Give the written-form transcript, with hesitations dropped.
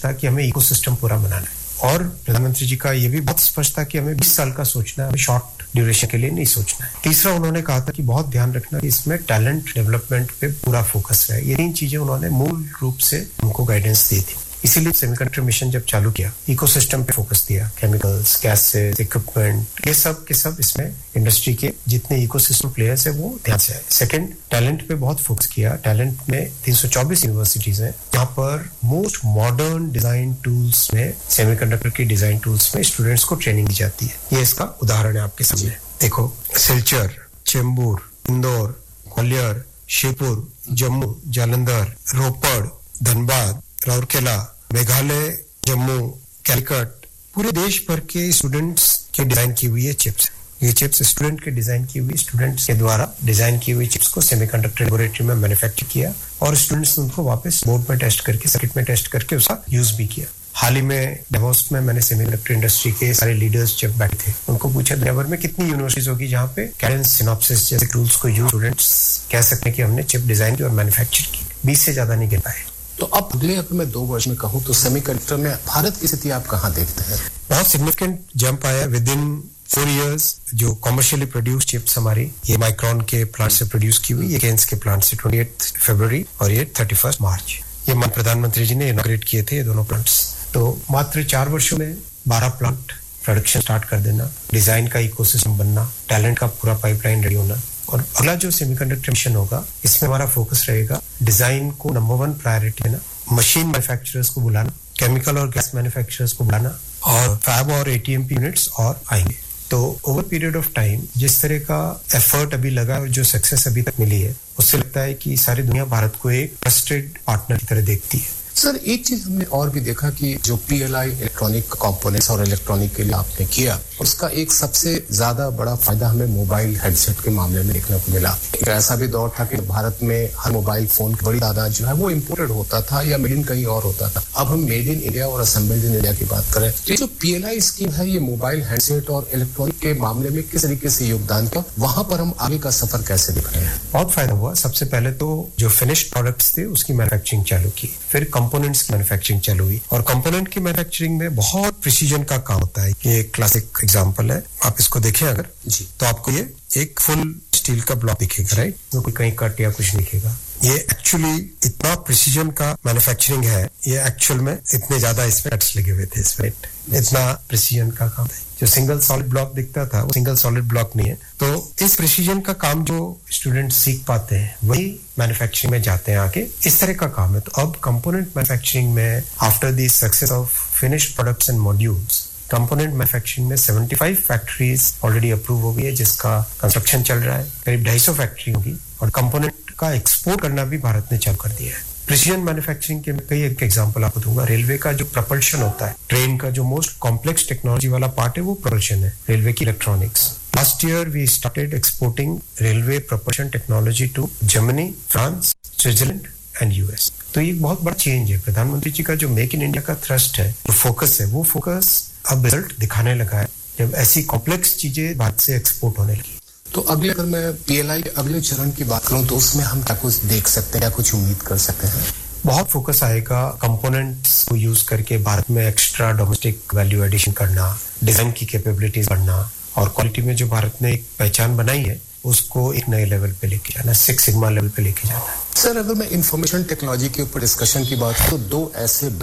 था कि हमें इकोसिस्टम पूरा बनाना है और प्रधानमंत्री जी का ये भी बहुत स्पष्ट था कि हमें 20 साल का सोचना है, हमें शॉर्ट ड्यूरेशन के लिए नहीं सोचना है। तीसरा उन्होंने कहा था कि बहुत ध्यान रखना कि इसमें टैलेंट डेवलपमेंट पे पूरा फोकस रहे। ये 3 चीजें उन्होंने मूल रूप से हमको गाइडेंस दी थी। इसीलिए सेमीकंडक्टर मिशन जब चालू किया, इकोसिस्टम पे फोकस दिया, केमिकल्स, गैसेस, इक्विपमेंट, ये सब के सब इसमें इंडस्ट्री के जितने इकोसिस्टम प्लेयर्स है वो ध्यान से आए। सेकंड, टैलेंट पे बहुत फोकस किया। टैलेंट में 324 यूनिवर्सिटीज हैं जहां पर मोस्ट मॉडर्न डिजाइन टूल्स में, सेमीकंडक्टर के डिजाइन टूल्स में स्टूडेंट्स को ट्रेनिंग दी जाती है। ये इसका उदाहरण है आपके सामने। देखो, सिलचर, चेंबूर, इंदौर, ग्वालियर, शिवपुर, जम्मू, जालंधर, रोपड़, धनबाद, राउरकेला, मेघालय, जम्मू, कैलकट, पूरे देश भर के स्टूडेंट्स के डिजाइन की हुई ये चिप्स। ये चिप्स स्टूडेंट के डिजाइन की हुई, स्टूडेंट्स के द्वारा डिजाइन की हुई चिप्स को सेमीकंडक्टर लैबोरेटरी में मैन्युफैक्चर किया और स्टूडेंट्स ने उनको वापस बोर्ड में टेस्ट करके, सर्किट में टेस्ट करके उसका यूज भी किया। हाल ही में डेवोस में मैंने सेमीकंडक्टर इंडस्ट्री के सारे लीडर्स जब बैठे थे, उनको पूछा दुनिया भर में कितनी यूनिवर्सिटीज होगी जहां पे कैडेंस, सिनॉप्सिस जैसे टूल्स को यूज स्टूडेंट्स कह सकते हैं कि हमने चिप डिजाइन की और मैन्युफैक्चर की। 20 से ज्यादा नहीं गिर पाए। तो अब अगले अगर मैं 2 वर्ष में कहूं तो सेमीकंडक्टर में भारत की स्थिति आप कहां देखते हैं? बहुत सिग्निफिकेंट जंप आया विद इन 4 इयर्स। जो कमर्शियली प्रोड्यूस चिप्स हमारी, ये माइक्रॉन के प्लांट से प्रोड्यूस की हुई, ये केन्स के प्लांट से 28 फरवरी और ये 31 मार्च, ये प्रधानमंत्री जी ने इनॉग्रेट किए थे ये दोनों प्लांट्स। तो मात्र 4 वर्षों में 12 प्लांट प्रोडक्शन स्टार्ट कर देना, डिजाइन का इकोसिस्टम बनना, टैलेंट का पूरा पाइपलाइन रेडी होना। और अगला जो सेमीकंडक्टर मिशन होगा, इसमें हमारा फोकस रहेगा डिजाइन को नंबर 1 प्रायोरिटी देना, मशीन मैन्युफैक्चरर्स को बुलाना, केमिकल और गैस मैन्युफैक्चरर्स को बुलाना और फैब और एटीएमपी यूनिट्स और आएंगे। तो ओवर पीरियड ऑफ टाइम जिस तरह का एफर्ट अभी लगा और जो सक्सेस अभी तक मिली है, उससे लगता है कि सारी दुनिया भारत को एक ट्रस्टेड पार्टनर की तरह देखती है। सर, एक चीज हमने और भी देखा कि जो PLI इलेक्ट्रॉनिक कंपोनेंट्स और इलेक्ट्रॉनिक के लिए आपने किया, उसका एक सबसे ज्यादा बड़ा फायदा हमें मोबाइल हेडसेट के मामले में देखने को मिला। एक ऐसा भी दौर था कि भारत में हर मोबाइल फोन की बड़ी तादाद जो है वो इम्पोर्टेड होता था या मेड इन कहीं और होता था। अब हम मेड इन इंडिया और असेंबल्ड इन इंडिया की बात करें तो ये जो PLI स्कीम है, ये मोबाइल हेडसेट और इलेक्ट्रॉनिक के मामले में किस तरीके से योगदान किया, वहां पर हम आगे का सफर कैसे दिख रहे हैं? बहुत फायदा हुआ। सबसे पहले तो जो फिनिश्ड प्रोडक्ट्स थे उसकी मैन्युफैक्चरिंग चालू की, फिर कंपोनेंट्स की मैन्युफैक्चरिंग चालू हुई और कंपोनेंट की मैन्युफैक्चरिंग में बहुत प्रिसीजन का काम होता है। ये एक क्लासिक एग्जांपल है, आप इसको देखें अगर जी, तो आपको ये एक फुल स्टील का ब्लॉक दिखेगा, राइट? कोई कहीं कट या कुछ नहीं दिखेगा। ये एक्चुअली इतना प्रिसीजन का मैन्युफैक्चरिंग है, ये एक्चुअल में इतने ज्यादा इसमें कट्स लगे हुए थे इसमें, इतना प्रिसीजन का काम है। जो सिंगल सॉलिड ब्लॉक दिखता था वो सिंगल सॉलिड ब्लॉक नहीं है। तो इस प्रिसीजन का काम जो स्टूडेंट सीख पाते हैं वही मैन्युफैक्चरिंग में जाते हैं आगे, इस तरह का काम है। तो अब कंपोनेंट मैन्युफैक्चरिंग में after the success of finished products and modules, component manufacturing में 75 फैक्ट्रीज ऑलरेडी अप्रूव हो गई है जिसका कंस्ट्रक्शन चल रहा है। करीब 250 फैक्ट्री होगी और कंपोनेंट का एक्सपोर्ट करना भी भारत ने चालू कर दिया है। प्रिसीजन मैन्युफैक्चरिंग के कई एक एग्जांपल आपको दूंगा। रेलवे का जो प्रपल्शन होता है, ट्रेन का जो मोस्ट कॉम्प्लेक्स टेक्नोलॉजी वाला पार्ट है वो प्रपल्शन है, रेलवे की electronics. Last year we started exporting railway propulsion technology to Germany, France, Switzerland and US। तो ये बहुत बड़ा चेंज है। प्रधानमंत्री जी का जो मेक इन इंडिया का थ्रस्ट है, जो फोकस है, वो फोकस अब रिजल्ट दिखाने लगा है जब ऐसी कॉम्प्लेक्स चीजें भारत से एक्सपोर्ट होने लगी। तो अगले, अगर मैं PLI के अगले चरण की बात करूं तो उसमें हम क्या कुछ देख सकते हैं, क्या कुछ उम्मीद कर सकते हैं? बहुत फोकस आएगा कंपोनेंट्स को यूज करके भारत में एक्स्ट्रा डोमेस्टिक वैल्यू एडिशन करना, डिजाइन की कैपेबिलिटीज बढ़ना और क्वालिटी में जो भारत ने एक पहचान बनाई है उसको एक नए लेवल पे लेके जाना, 6 सिग्मा लेवल पे लेके जाना है। सर, अगर मैं इंफॉर्मेशन टेक्नोलॉजी के ऊपर डिस्कशन की बात करूं तो 2 ऐसे